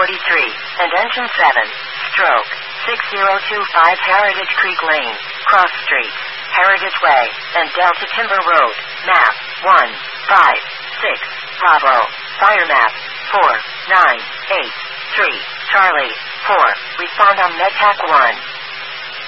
and engine 7. Stroke 6025 Heritage Creek Lane, Cross Street, Heritage Way, and Delta Timber Road. Map 156 Bravo. Fire map 4983 Charlie 4. Respond on MedTac 1.